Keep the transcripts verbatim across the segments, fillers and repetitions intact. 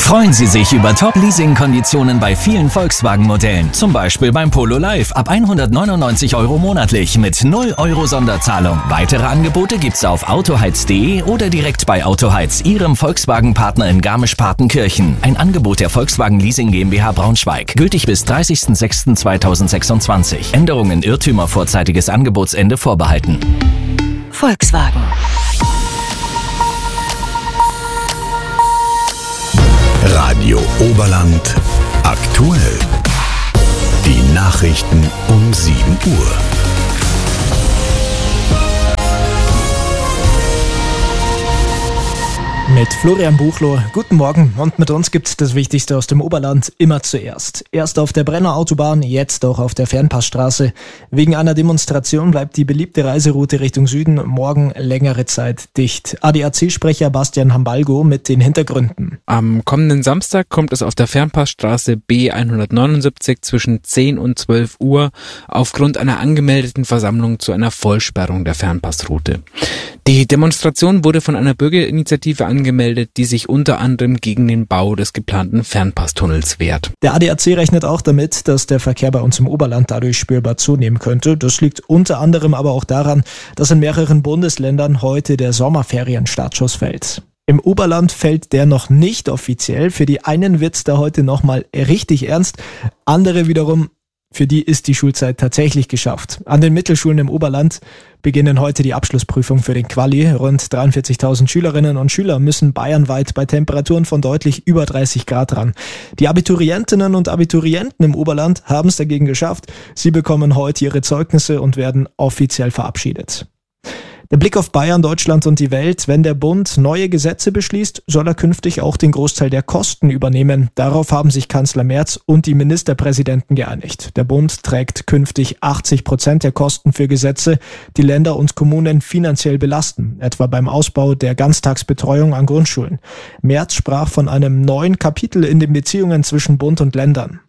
Freuen Sie sich über Top-Leasing-Konditionen bei vielen Volkswagen-Modellen. Zum Beispiel beim Polo Live ab hundertneunundneunzig Euro monatlich mit null Euro Sonderzahlung. Weitere Angebote gibt's auf autoheiz punkt de oder direkt bei Autoheiz, Ihrem Volkswagen-Partner in Garmisch-Partenkirchen. Ein Angebot der Volkswagen Leasing GmbH Braunschweig. Gültig bis dreißigster sechster zweitausendsechsundzwanzig. Änderungen, Irrtümer, vorzeitiges Angebotsende vorbehalten. Volkswagen. Radio Oberland aktuell. Die Nachrichten um sieben Uhr. Mit Florian Buchloh. Guten Morgen, und mit uns gibt's das Wichtigste aus dem Oberland immer zuerst. Erst auf der Brenner Autobahn, jetzt auch auf der Fernpassstraße. Wegen einer Demonstration bleibt die beliebte Reiseroute Richtung Süden morgen längere Zeit dicht. A D A C-Sprecher Bastian Hambalgo mit den Hintergründen. Am kommenden Samstag kommt es auf der Fernpassstraße B hundertneunundsiebzig zwischen zehn und zwölf Uhr aufgrund einer angemeldeten Versammlung zu einer Vollsperrung der Fernpassroute. Die Demonstration wurde von einer Bürgerinitiative angemeldet, die sich unter anderem gegen den Bau des geplanten Fernpasstunnels wehrt. Der A D A C rechnet auch damit, dass der Verkehr bei uns im Oberland dadurch spürbar zunehmen könnte. Das liegt unter anderem aber auch daran, dass in mehreren Bundesländern heute der Sommerferienstartschuss fällt. Im Oberland fällt der noch nicht offiziell. Für die einen wird's da heute nochmal richtig ernst. Andere wiederum, für die ist die Schulzeit tatsächlich geschafft. An den Mittelschulen im Oberland beginnen heute die Abschlussprüfungen für den Quali. Rund dreiundvierzigtausend Schülerinnen und Schüler müssen bayernweit bei Temperaturen von deutlich über dreißig Grad ran. Die Abiturientinnen und Abiturienten im Oberland haben es dagegen geschafft. Sie bekommen heute ihre Zeugnisse und werden offiziell verabschiedet. Der Blick auf Bayern, Deutschland und die Welt. Wenn der Bund neue Gesetze beschließt, soll er künftig auch den Großteil der Kosten übernehmen. Darauf haben sich Kanzler Merz und die Ministerpräsidenten geeinigt. Der Bund trägt künftig achtzig Prozent der Kosten für Gesetze, die Länder und Kommunen finanziell belasten, etwa beim Ausbau der Ganztagsbetreuung an Grundschulen. Merz sprach von einem neuen Kapitel in den Beziehungen zwischen Bund und Ländern.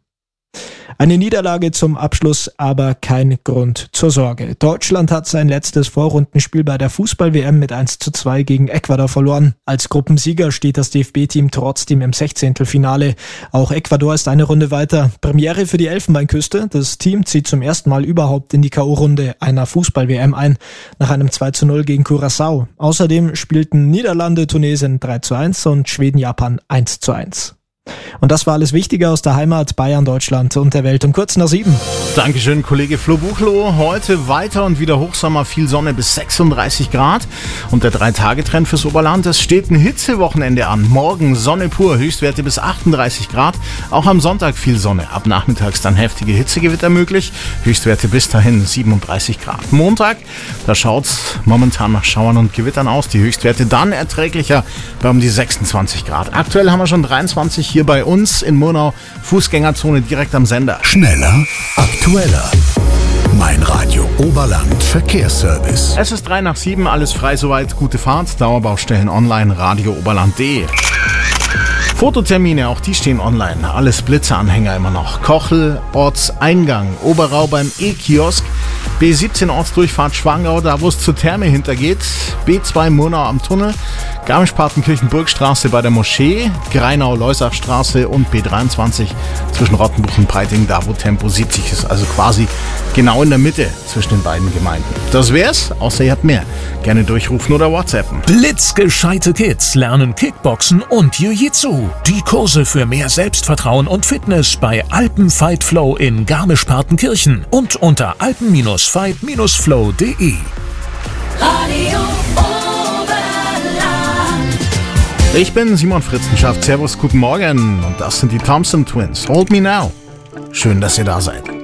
Eine Niederlage zum Abschluss, aber kein Grund zur Sorge. Deutschland hat sein letztes Vorrundenspiel bei der Fußball-W M mit eins zu zwei gegen Ecuador verloren. Als Gruppensieger steht das D F B-Team trotzdem im Sechzehntelfinale. Auch Ecuador ist eine Runde weiter. Premiere für die Elfenbeinküste. Das Team zieht zum ersten Mal überhaupt in die K O-Runde einer Fußball-W M ein, nach einem zwei zu null gegen Curaçao. Außerdem spielten Niederlande, Tunesien drei zu eins und Schweden, Japan eins zu eins. Und das war alles Wichtige aus der Heimat, Bayern, Deutschland und der Welt um kurz nach sieben. Dankeschön, Kollege Flo Buchloh. Heute weiter und wieder Hochsommer, viel Sonne bis sechsunddreißig Grad. Und der Drei-Tage-Trend fürs Oberland, es steht ein Hitzewochenende an. Morgen Sonne pur, Höchstwerte bis achtunddreißig Grad. Auch am Sonntag viel Sonne. Ab nachmittags dann heftige Hitzegewitter möglich. Höchstwerte bis dahin siebenunddreißig Grad. Montag, da schaut's momentan nach Schauern und Gewittern aus. Die Höchstwerte dann erträglicher bei um die sechsundzwanzig Grad. Aktuell haben wir schon dreiundzwanzig hier bei uns in Murnau, Fußgängerzone direkt am Sender. Schneller, aktueller. Mein Radio Oberland Verkehrsservice. Es ist drei nach sieben, alles frei soweit, gute Fahrt, Dauerbaustellen online, radio oberland punkt de. Fototermine, auch die stehen online, alles Blitzeranhänger immer noch. Kochel, Ortseingang, Oberrau beim E-Kiosk, B siebzehn Ortsdurchfahrt Schwangau, da wo es zur Therme hintergeht, B zwei Murnau am Tunnel, Garmisch-Partenkirchen-Burgstraße bei der Moschee, Greinau-Leusachstraße und B dreiundzwanzig zwischen Rottenbuch und Peiting, da wo Tempo siebzig ist, also quasi genau in der Mitte zwischen den beiden Gemeinden. Das wär's, außer ihr habt mehr. Gerne durchrufen oder WhatsAppen. Blitzgescheite Kids lernen Kickboxen und Jiu-Jitsu. Die Kurse für mehr Selbstvertrauen und Fitness bei Alpen Fight Flow in Garmisch-Partenkirchen und unter alpen Fight Flow punkt de. Radio Oberland. Ich bin Simon Fritzenschaft. Servus, guten Morgen. Und das sind die Thompson Twins. Hold Me Now. Schön, dass ihr da seid.